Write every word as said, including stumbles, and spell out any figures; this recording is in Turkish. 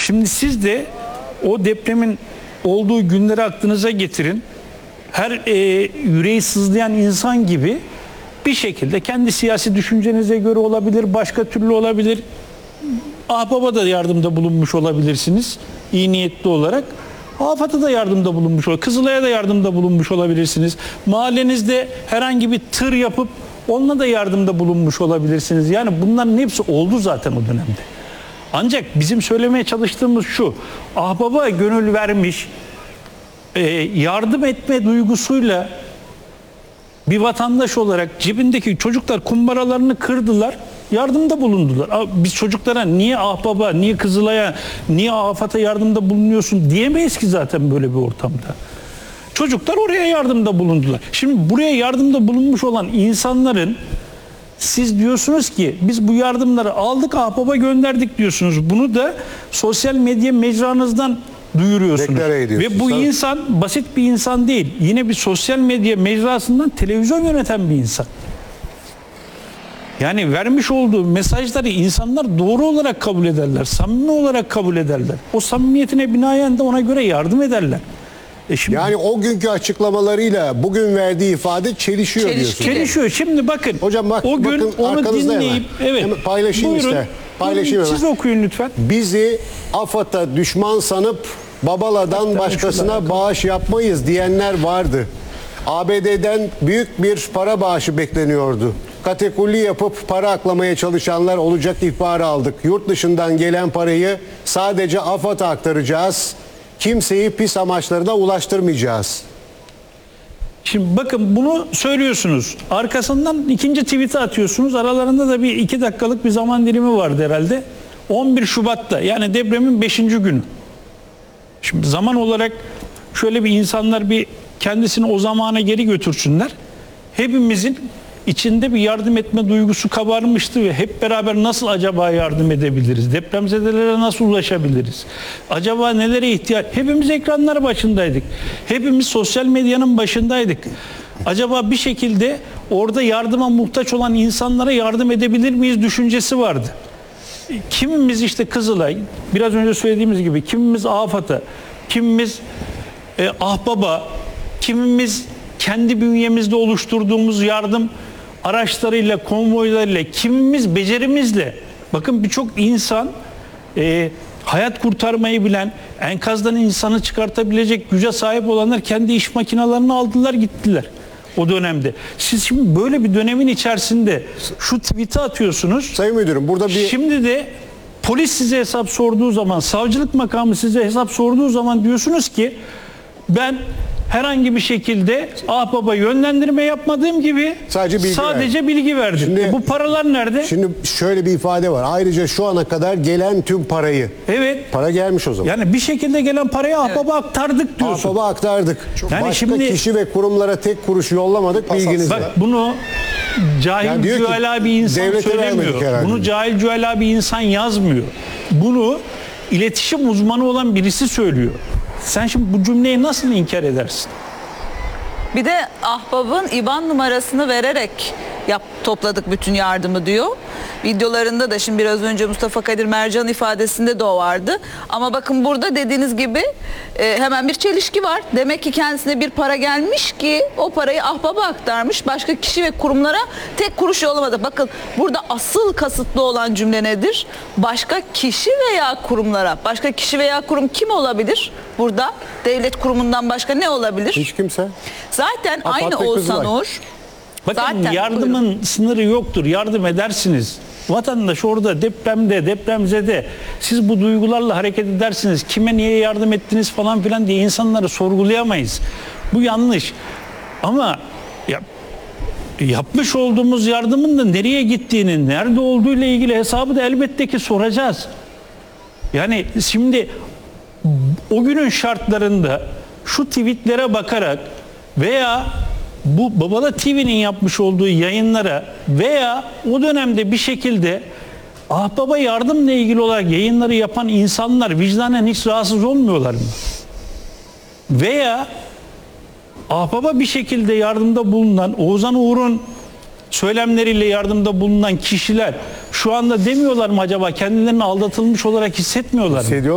Şimdi siz de o depremin olduğu günleri aklınıza getirin. Her e, yüreği sızlayan insan gibi bir şekilde kendi siyasi düşüncenize göre olabilir, başka türlü olabilir. Ahbaba da yardımda bulunmuş olabilirsiniz, iyi niyetli olarak. AFAD'a da yardımda bulunmuş olabilirsiniz. Kızılay'a da yardımda bulunmuş olabilirsiniz. Mahallenizde herhangi bir tır yapıp onunla da yardımda bulunmuş olabilirsiniz. Yani bunların hepsi oldu zaten o dönemde. Ancak bizim söylemeye çalıştığımız şu: ahbaba gönül vermiş, e, yardım etme duygusuyla bir vatandaş olarak cebindeki çocuklar kumbaralarını kırdılar, yardımda bulundular. Biz çocuklara niye ahbaba, niye Kızılay'a, niye AFAD'a yardımda bulunuyorsun diyemeyiz ki zaten böyle bir ortamda. Çocuklar oraya yardımda bulundular. Şimdi buraya yardımda bulunmuş olan insanların, siz diyorsunuz ki biz bu yardımları aldık, ahbaba gönderdik diyorsunuz. Bunu da sosyal medya mecranızdan duyuruyorsunuz. Ve bu insan basit bir insan değil. Yine bir sosyal medya mecrasından televizyon yöneten bir insan. Yani vermiş olduğu mesajları insanlar doğru olarak kabul ederler, samimi olarak kabul ederler. O samimiyetine binaen de ona göre yardım ederler. E şimdi, yani o günkü açıklamalarıyla bugün verdiği ifade çelişiyor Çelişki. diyorsun. çelişiyor. Şimdi bakın. Hocam bak, o gün bakın, onu dinleyip hemen. evet. Hemen paylaşayım Buyurun. işte. Paylaşayım Siz hemen. okuyun lütfen. Bizi AFAD'a düşman sanıp Babaladan Hatta başkasına bağış yapmayız diyenler vardı. A B D'den büyük bir para bağışı bekleniyordu. Katekulli yapıp para aklamaya çalışanlar olacak ihbarı aldık. Yurt dışından gelen parayı sadece AFAD'a aktaracağız. Kimseyi pis amaçlarına ulaştırmayacağız. Şimdi bakın bunu söylüyorsunuz. Arkasından ikinci tweet'i atıyorsunuz. Aralarında da bir iki dakikalık bir zaman dilimi vardı herhalde. on bir Şubat'ta, yani depremin beşinci günü. Şimdi zaman olarak şöyle bir insanlar bir kendisini o zamana geri götürsünler. Hepimizin içinde bir yardım etme duygusu kabarmıştı ve hep beraber nasıl acaba yardım edebiliriz? Depremzedelere nasıl ulaşabiliriz? Acaba nelere ihtiyaç? Hepimiz ekranlar başındaydık. Hepimiz sosyal medyanın başındaydık. Acaba bir şekilde orada yardıma muhtaç olan insanlara yardım edebilir miyiz düşüncesi vardı. Kimimiz işte Kızılay, biraz önce söylediğimiz gibi, kimimiz AFAD'a, kimimiz e, ahbaba, kimimiz kendi bünyemizde oluşturduğumuz yardım araçlarıyla, konvoylarıyla, kimimiz becerimizle. Bakın birçok insan e, hayat kurtarmayı bilen, enkazdan insanı çıkartabilecek güce sahip olanlar kendi iş makinelerini aldılar gittiler o dönemde. Siz şimdi böyle bir dönemin içerisinde şu tweet'i atıyorsunuz. Sayın Müdürüm, burada bir... Şimdi de polis size hesap sorduğu zaman, savcılık makamı size hesap sorduğu zaman diyorsunuz ki ben herhangi bir şekilde ahbaba yönlendirme yapmadığım gibi sadece bilgi sadece verdim. bilgi verdim. Şimdi, e bu paralar nerede? Şimdi şöyle bir ifade var. Ayrıca şu ana kadar gelen tüm parayı. Evet. Para gelmiş o zaman. Yani bir şekilde gelen parayı ahbaba evet. aktardık diyorsun. Ahbaba aktardık. Yani başka şimdi, kişi ve kurumlara tek kuruş yollamadık, bilginiz var. Bak bunu cahil yani cüela bir insan söylemiyor. Bunu cahil cüela bir insan yazmıyor. Bunu iletişim uzmanı olan birisi söylüyor. Sen şimdi bu cümleyi nasıl inkar edersin? Bir de ahbabın İBAN numarasını vererek yap, topladık bütün yardımı diyor. Videolarında da şimdi biraz önce Mustafa Kadir Mercan ifadesinde de o vardı. Ama bakın burada dediğiniz gibi e, hemen bir çelişki var. Demek ki kendisine bir para gelmiş ki o parayı ahbaba aktarmış. Başka kişi ve kurumlara tek kuruş yollamadı. Bakın burada asıl kasıtlı olan cümle nedir? Başka kişi veya kurumlara. Başka kişi veya kurum kim olabilir? Burada devlet kurumundan başka ne olabilir? Hiç kimse. Zaten Afat aynı ve Oğuzhan Kızılay. Uğur. Bakın Zaten, yardımın buyurun. sınırı yoktur. Yardım edersiniz. Vatandaş orada depremde, depremzede siz bu duygularla hareket edersiniz. Kime niye yardım ettiniz falan filan diye insanları sorgulayamayız. Bu yanlış. Ama ya, yapmış olduğumuz yardımın da nereye gittiğini, nerede olduğu ile ilgili hesabı da elbette ki soracağız. Yani şimdi o günün şartlarında şu tweetlere bakarak veya bu Babala T V'nin yapmış olduğu yayınlara veya o dönemde bir şekilde ahbaba yardımla ilgili olarak yayınları yapan insanlar vicdanen hiç rahatsız olmuyorlar mı? Veya ahbaba bir şekilde yardımda bulunan, Oğuzhan Uğur'un söylemleriyle yardımda bulunan kişiler şu anda demiyorlar mı acaba, kendilerini aldatılmış olarak hissetmiyorlar mı?